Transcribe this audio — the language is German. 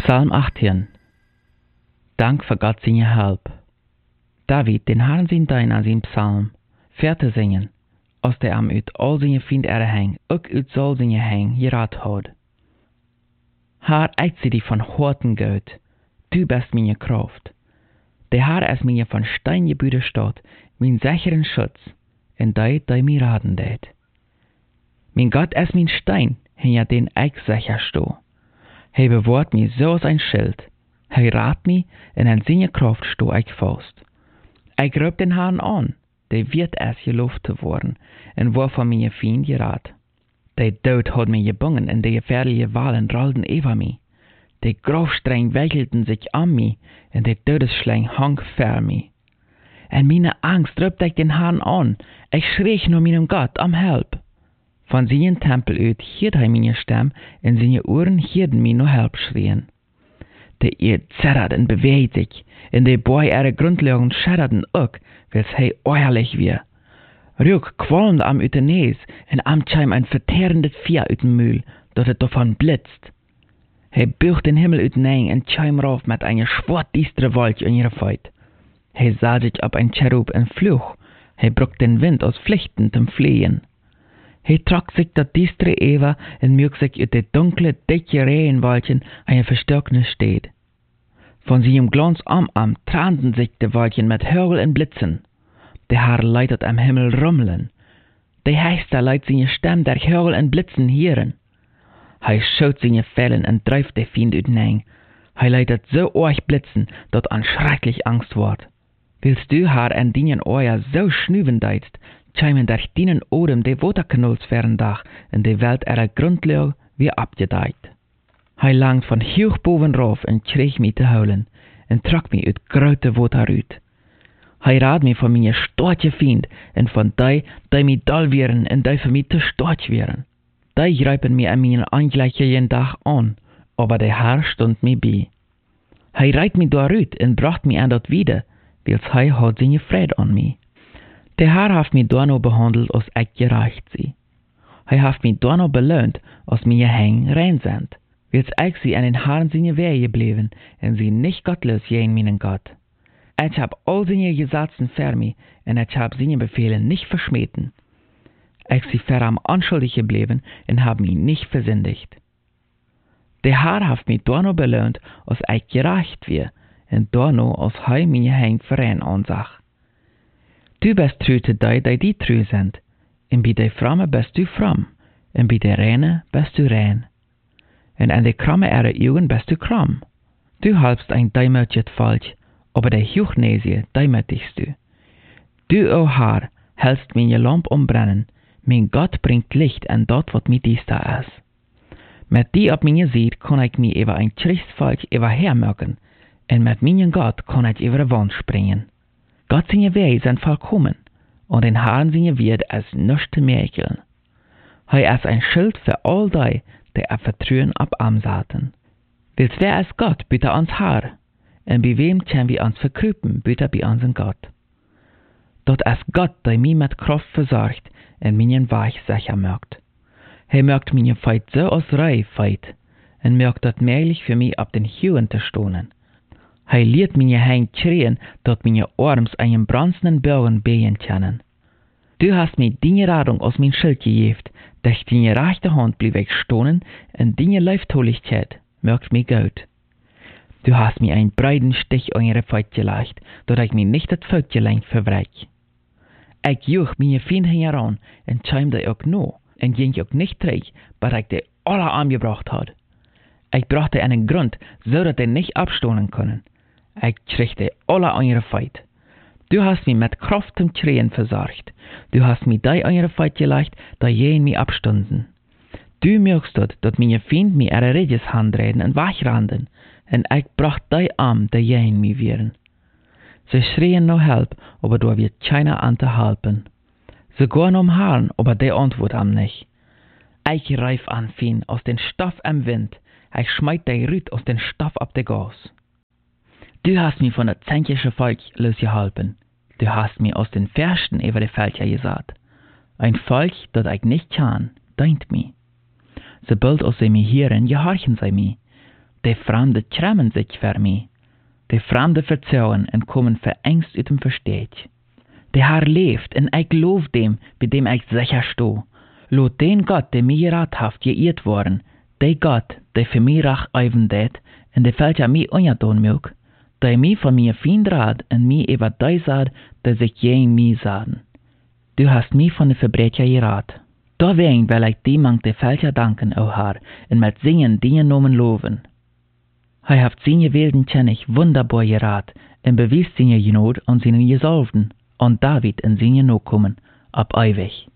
Psalm 18. Dank für Gott seine Help. David, den Herrn zijn dein an zijn Psalm, Verte singen, als der am ut all seine Fiend hang, ook ut soll seine hang, gerat had. Herr, ik zie die van Horten gut, du bist meine Kraft. Der Herr ist mir von Stein gebüde Stadt, mein sicheren Schutz, en die mir raten deed. Mein Gott ist mein Stein, hinter den ich sicher sto. Hij bewahrt mich so als ein Schild. Hij raadt mich, en an seine Kraft sto ich fast. Ich roep den Herrn an, der wird es geloofd te worden, en waarvan meine Fiend geraad. Der Dood had mich gebungen, en de gefährliche Wahlen rollten über mich. De Grafstreng wickelten sich an mich, en de Todesschläng hang ver mich. En meine Angst roepte ich den Herrn an, ich schrie nur meinem Gott am Help. Von seinem Tempel uit hielt hij meine Stimme, en seine Ohren hielten mich nur Help schrien. De Erd zerrt en beweegt sich, en de Bäume ihre Grundlagen schadderten ook, wils hij euerlich weer. Ruck qualmde am uit de neus, en am scheim ein verteerendes Vier uit den Mühl, dat het davon blitzt. Hij bucht den Himmel uiteen en scheim rauf met eine schwarz-diestere Wolke in ihre Feut. Hij sah sich op ein Cherub en vloog, hij brucht den Wind aus Pflichten zum Fliehen. Hij trok sich dat diestere Ewa en mög sich uit de dunkle, dicke Regenwolken eine verstärkende Stede. Von seinem Glanz am trannten sich de Wolken mit Hörl en Blitzen. Der Herr leitet am Himmel rummeln. Der Heister leitet seine Stimme durch Hörl en Blitzen hören. Hij schaut seine Fellen en dreift de Fiend uiteen. Hij leitet so euch Blitzen, dat an schrecklich Angst wordt. Willst du, Herr, en dienen Ohr so schnüven deitst, scheimen durch dienen Odem de Waterkanols verendach en de Welt ihrer Grundlage wie abgedeiht. Hij langt von hoch boven rauf en kreeg mich te huilen, en trok mich uit grote Water uit. Hij raad mich von meine stortje Fiend, en von die mich dal wären en die für mich te storch wären. Die greifen mir an meinen angleichen Dach an, aber der Herr stund mir bei. Hij reit mich daaruit en bracht mich an dort wieder, wils hij had seine Friede an mich. Der Herr hat mich daarno behandelt, als ich gerecht sie. Hij hat mich daarno belohnt, als meine Hänge rein sind, wils ich sie an den Herrn seine Wehe geblieben, en sie nicht gottlos gegen meinen Gott. Ich hab all seine Gesetzen für mich, en ich hab seine Befehle nicht verschmähten. Ich sie für am anschuldig geblieben, en hab mich nicht versündigt. Der Herr hat mich daarno belohnt, als ich gerecht wir, en daarno als hij meine Hänge verein ansag. Du bist true te die true sind, en bij de frommen bist du fromm, en bij de reine bist du rein. En an de kromme Augen bist du krumm. Du halbst ein deimütiges Volk, aber der Hochnäsige deimütigst du. Du, o Herr, hältst meine Lamp umbrennen, mein Gott bringt Licht an dort, wat mit dies da ist. Mit die op meine Seite kann ich mich über ein Christvolk überhermerken, en mit meinem Gott kann ich über die Wand springen. Gott seine Wege sind vollkommen, und den Herrn seine Wert ist nichts zu merken. Hij ist ein Schild für all die er vertrauen ab ansaten. Wils wer ist Gott, bitte ans Herr, und bei wem können wir uns verkrüpen, bitte bei unseren Gott. Dort ist Gott, der mich mit Kraft versorgt, und meinen Weg sicher mögt. Hij mögt meine Feit so aus Reihe feit, und mögt dort möglich für mich ab den Hüen zu stohnen. Hij liet meine Hänge schreien, dat meine Arms einen bronzenen Bogen behen können. Du hast mir deine Radung aus mein Schild gegeben, durch deine rechte Hand blieb ich stohnen, und deine Leiftoligkeit mögt mir gut. Du hast mir einen breiten Stich an ihre Feit gelegt, dat ich mir nicht das Volkgelenk verbrech. Ich juch meine Fiend heran, und scheimte auch no, und ging auch nicht träg, bis ich die alle angebracht hat. Ich brachte einen Grund, so dass nicht abstohlen können. Ich kriegte alle an ihre Feit. Du hast mich mit Kraft zum Schreien versorgt. Du hast mich die an ihre Feit gelegt, da jeden mich abstunden. Du mögst dort, dass meine Fiend mir ihre Reges handreden und wachranden, und ich bracht die Arm, die jeden mich wären. Sie schreien noch Help, aber da wird keiner an zu helfen. Sie gehen Herrn, aber der antwortet am nicht. Ich reif an Fiend aus den Stoff am Wind, ich schmeit die Rüt aus den Stoff ab der Gas. Du hast mich von der zänkischen Volk losgehalten. Du hast mich aus den Färsten über die Felder gesagt. Ein Volk, das ich nicht kann, deint mich. Sobald aus sie mich hören, gehorchen sie mir. De Fremde schämen sich für mich. De Fremde vertrauen en komen verängst uit dem Versteht. De Herr leeft en ik geloof dem, bij dem ik sicher sto. Lot den Gott, der mir gerat haft, geirrt worden, de Gott, der für mich rach eiven det, en de fällt ja mi unjadon milk, der mi von mir fiend rad en mi über dei sad, der sich gegen mi saden. Du hast mi von de Verbrecher gerat. Deswegen will ich die mang de Fälscher danken, o Herr, en mit Singen die Nomen loven. Hij haft seine Wilden König wunderbar gerat, en bewies seine Genot an seinen Gesalbten, und David in seine Nachkommen, ab ewig.